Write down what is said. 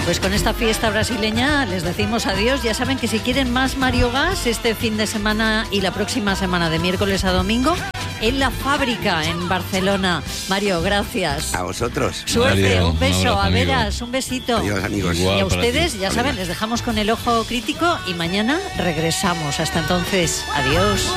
Pues con esta fiesta brasileña les decimos adiós. Ya saben que si quieren más Mario Gas este fin de semana y la próxima semana de miércoles a domingo en La Fábrica en Barcelona. Mario, gracias. A vosotros. Suerte, Mario, un beso. un abrazo, A amigo. veras, un besito. Adiós, amigos. Igual. Y a para ustedes, ti. ya saben, les dejamos con el ojo crítico y mañana regresamos. Hasta entonces, adiós.